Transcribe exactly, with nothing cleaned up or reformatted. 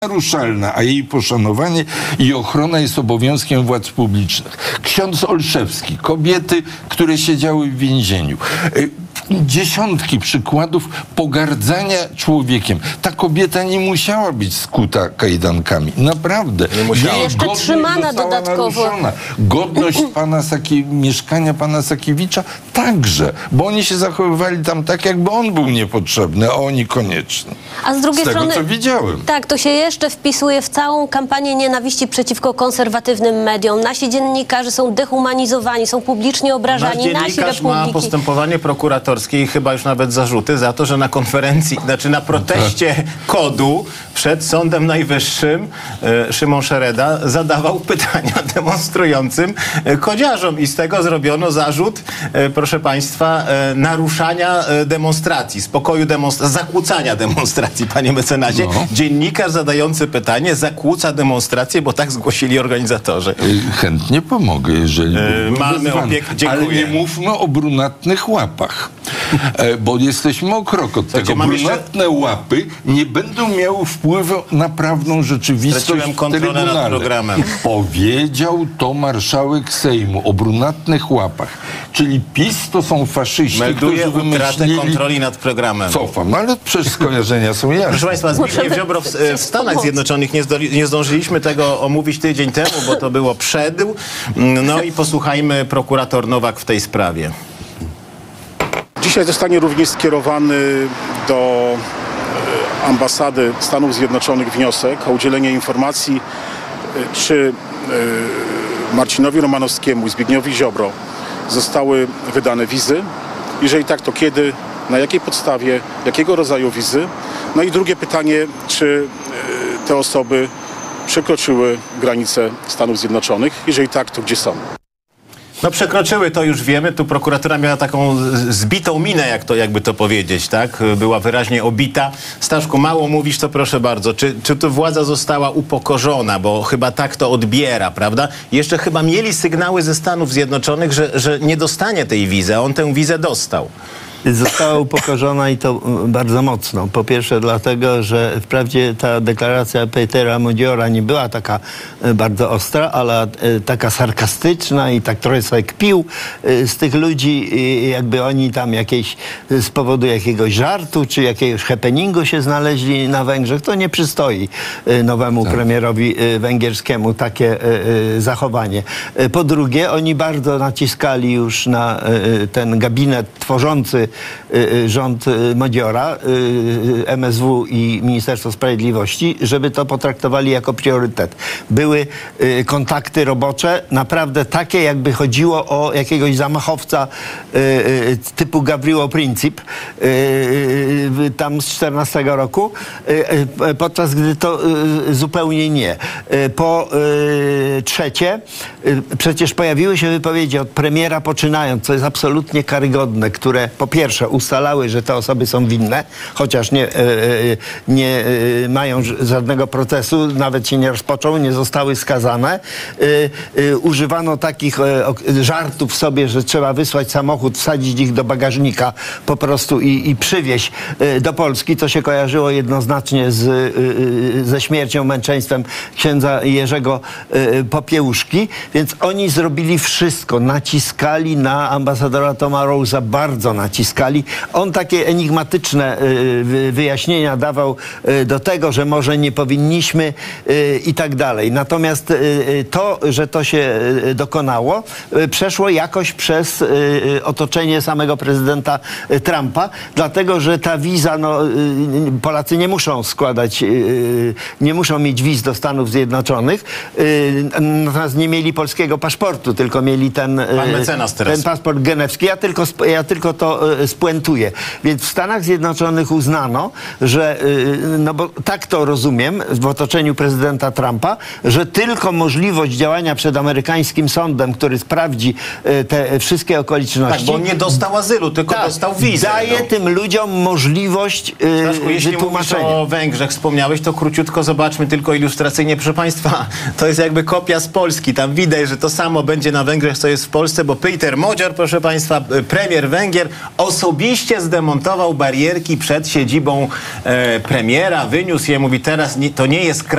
naruszalna, a jej poszanowanie i ochrona jest obowiązkiem władz publicznych. Ksiądz Olszewski, kobiety, które siedziały w więzieniu. Dziesiątki przykładów pogardzania człowiekiem. Ta kobieta nie musiała być skuta kajdankami. Naprawdę. Nie musiała. Jej Jeszcze godność trzymana została dodatkowo. naruszona. Godność pana Saki, mieszkania pana Sakiewicza także, bo oni się zachowywali tam tak, jakby on był niepotrzebny, a oni konieczni. A z drugiej z tego, strony, co widziałem. tak, to się jeszcze wpisuje w całą kampanię nienawiści przeciwko konserwatywnym mediom. Nasi dziennikarze są dehumanizowani, są publicznie obrażani. Nasz Nasi dziennikarz ma republiki. postępowanie prokuratorskie i chyba już nawet zarzuty za to, że na konferencji, znaczy na proteście kodu przed Sądem Najwyższym e, Szymon Szereda zadawał pytania demonstrującym e, kodziarzom i z tego zrobiono zarzut, e, proszę państwa, e, naruszania e, demonstracji, spokoju demonstracji, zakłócania demonstracji, panie mecenasie. No. Dziennikarz zadający pytanie zakłóca demonstrację, bo tak zgłosili organizatorzy. Chętnie pomogę, jeżeli Yy, byłbym mamy wezwany. opiekę. Dziękuję. Ale nie mówmy o brunatnych łapach, e, bo jesteśmy o krok od Słuchajcie, tego. mam Brunatne łapy nie będą miały wpływu na prawną rzeczywistość Straciłem w kontrolę nad Trybunale. programem. Powiedział to marszałek Sejmu o brunatnych łapach. Czyli PiS to są faszyści, Melduje którzy utratę wymyślili... kontroli nad programem. Cofam, ale przecież skojarzenia są jasne. Proszę państwa, Zbigniew Ziobro w, w Stanach Zjednoczonych nie, zdoli, nie zdążyliśmy tego omówić tydzień temu, bo to było przed. No i posłuchajmy prokurator Nowak w tej sprawie. Dzisiaj zostanie również skierowany do ambasady Stanów Zjednoczonych wniosek o udzielenie informacji, czy Marcinowi Romanowskiemu i Zbigniewowi Ziobro zostały wydane wizy. Jeżeli tak, to kiedy, na jakiej podstawie, jakiego rodzaju wizy. No i drugie pytanie, czy te osoby przekroczyły granice Stanów Zjednoczonych. Jeżeli tak, to gdzie są? No przekroczyły, to już wiemy. Tu prokuratura miała taką zbitą minę, jak to, jakby to powiedzieć, tak? Była wyraźnie obita. Staszku, mało mówisz, to proszę bardzo. Czy, czy tu władza została upokorzona? Bo chyba tak to odbiera, prawda? Jeszcze chyba mieli sygnały ze Stanów Zjednoczonych, że, że nie dostanie tej wizy, a on tę wizę dostał. Została upokorzona i to bardzo mocno. Po pierwsze dlatego, że wprawdzie ta deklaracja Petera Modziora nie była taka bardzo ostra, ale taka sarkastyczna i tak trochę sobie kpił z tych ludzi, jakby oni tam jakieś z powodu jakiegoś żartu czy jakiegoś happeningu się znaleźli na Węgrzech. To nie przystoi nowemu tak. premierowi węgierskiemu takie zachowanie. Po drugie, oni bardzo naciskali już na ten gabinet tworzący rząd Modziora, M S W i Ministerstwo Sprawiedliwości, żeby to potraktowali jako priorytet. Były kontakty robocze, naprawdę takie, jakby chodziło o jakiegoś zamachowca typu Gavrilo Princip tam z czternastego roku, podczas gdy to zupełnie nie. Po trzecie, przecież pojawiły się wypowiedzi od premiera poczynając, co jest absolutnie karygodne, które po pierwsze ustalały, że te osoby są winne, chociaż nie, nie mają żadnego procesu, nawet się nie rozpoczął, nie zostały skazane. Używano takich żartów sobie, że trzeba wysłać samochód, wsadzić ich do bagażnika po prostu i, i przywieźć do Polski. To się kojarzyło jednoznacznie z, ze śmiercią, męczeństwem księdza Jerzego Popiełuszki, więc oni zrobili wszystko, naciskali na ambasadora Toma Rose'a, bardzo naciskali. On takie enigmatyczne wyjaśnienia dawał do tego, że może nie powinniśmy i tak dalej. Natomiast to, że to się dokonało, przeszło jakoś przez otoczenie samego prezydenta Trumpa, dlatego, że ta wiza, no, Polacy nie muszą składać, nie muszą mieć wiz do Stanów Zjednoczonych, natomiast nie mieli polskiego paszportu, tylko mieli ten, ten paszport genewski. Ja tylko, ja tylko to spuentuję. Więc w Stanach Zjednoczonych uznano, że, no bo tak to rozumiem w otoczeniu prezydenta Trumpa, że tylko możliwość działania przed amerykańskim sądem, który sprawdzi te wszystkie okoliczności. Tak, bo on nie dostał azylu, tylko tak, dostał wizę. Daje no. tym ludziom możliwość Staszku, jeśli wytłumaczenia. mówisz o Węgrzech, wspomniałeś, to króciutko zobaczmy tylko ilustracyjnie. Proszę państwa, to jest jakby kopia z Polski. Tam widać, że to samo będzie na Węgrzech, co jest w Polsce, bo Peter Modzior, proszę państwa, premier Węgier, osobiście zdemontował barierki przed siedzibą e, premiera, wyniósł je, mówi teraz nie, to nie jest kraj